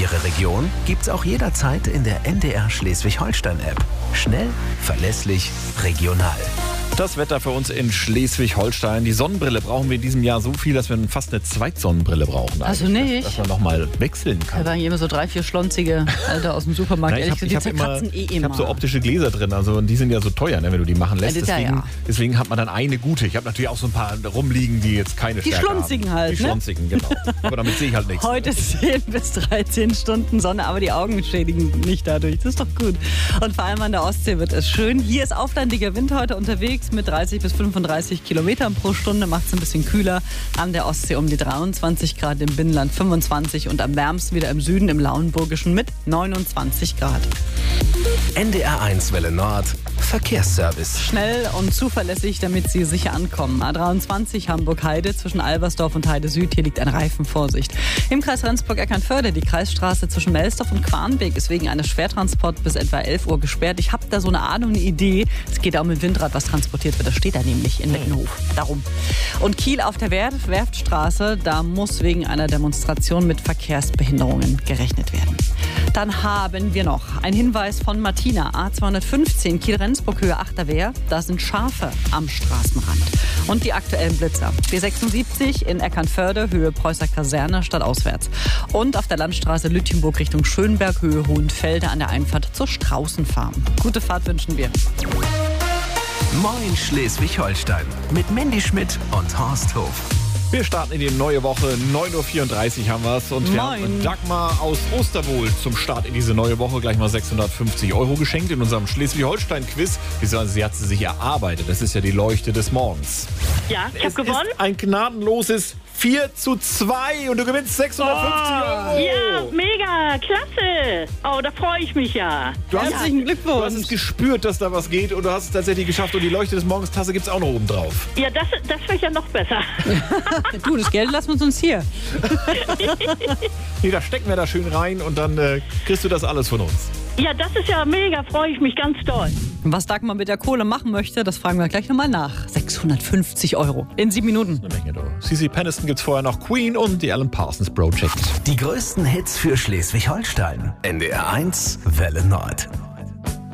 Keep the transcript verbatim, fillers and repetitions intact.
Ihre Region gibt's auch jederzeit in der N D R Schleswig-Holstein-App. Schnell, verlässlich, regional. Das Wetter für uns in Schleswig-Holstein. Die Sonnenbrille brauchen wir in diesem Jahr so viel, dass wir fast eine Zweitsonnenbrille brauchen. Also nicht? Dass, dass man nochmal wechseln kann. Da waren immer so drei, vier schlonzige Alter aus dem Supermarkt. Na, ich habe hab immer, eh ich hab so optische Gläser drin, also und die sind ja so teuer, ne, wenn du die machen lässt. Ja, deswegen, ja. deswegen hat man dann eine gute. Ich habe natürlich auch so ein paar rumliegen, die jetzt keine Die Stärke schlonzigen haben. halt, Die ne? schlonzigen, genau. Aber damit sehe ich halt nichts. Heute zehn bis dreizehn Stunden Sonne, aber die Augen schädigen nicht dadurch. Das ist doch gut. Und vor allem an der Ostsee wird es schön. Hier ist auflandiger Wind heute unterwegs mit dreißig bis fünfunddreißig Kilometern pro Stunde. Macht es ein bisschen kühler. An der Ostsee um die dreiundzwanzig Grad, im Binnenland fünfundzwanzig und am wärmsten wieder im Süden, im Lauenburgischen mit neunundzwanzig Grad. N D R eins Welle Nord, Verkehrsservice. Schnell und zuverlässig, damit Sie sicher ankommen. A dreiundzwanzig Hamburg-Heide zwischen Albersdorf und Heide Süd. Hier liegt eine Reifenvorsicht. Im Kreis Rendsburg-Eckernförde die Kreisstraße zwischen Melsdorf und Quarnbeek ist wegen eines Schwertransports bis etwa elf Uhr gesperrt. Ich habe da so eine Ahnung, eine Idee. Es geht da um ein Windrad, was transportiert wird. Das steht da nämlich in Mittenhof. Darum. Und Kiel auf der Werf- Werftstraße, da muss wegen einer Demonstration mit Verkehrsbehinderungen gerechnet werden. Dann haben wir noch einen Hinweis von Martina, A zweihundertfünfzehn, Kiel-Rendsburg, Höhe Achterwehr. Da sind Schafe am Straßenrand. Und die aktuellen Blitzer. B sechsundsiebzig in Eckernförde, Höhe Preußer Kaserne, stadtauswärts. Und auf der Landstraße Lütjenburg Richtung Schönberg, Höhe Hohenfelde an der Einfahrt zur Straußenfarm. Gute Fahrt wünschen wir. Moin Schleswig-Holstein mit Mandy Schmidt und Horst Hof. Wir starten in die neue Woche. neun Uhr vierunddreißig haben wir es. Und wir Moin. haben Dagmar aus Osterwohl zum Start in diese neue Woche gleich mal sechshundertfünfzig Euro geschenkt in unserem Schleswig-Holstein-Quiz. Sie hat sie sich erarbeitet. Das ist ja die Leuchte des Morgens. Ja, ich habe Es gewonnen. ist ein gnadenloses vier zu zwei und du gewinnst sechshundertfünfzig Euro. Ja, mega, klasse. Oh, da freue ich mich ja. Du hast, Herzlichen du Glückwunsch. hast es gespürt, dass da was geht und du hast es tatsächlich geschafft. Und die Leuchte des Morgens Tasse gibt es auch noch oben drauf. Ja, das, das wäre ja noch besser. Du, das Geld lassen wir uns hier. Nee, da stecken wir da schön rein und dann äh, kriegst du das alles von uns. Ja, das ist ja mega, freue ich mich ganz doll. Was Dagmar mit der Kohle machen möchte, das fragen wir gleich nochmal nach. sechshundertfünfzig Euro in sieben Minuten. Eine Menge, du. C C Peniston gibt's vorher noch Queen und die Alan Parsons Project. Die größten Hits für Schleswig-Holstein. N D R eins Welle Nord.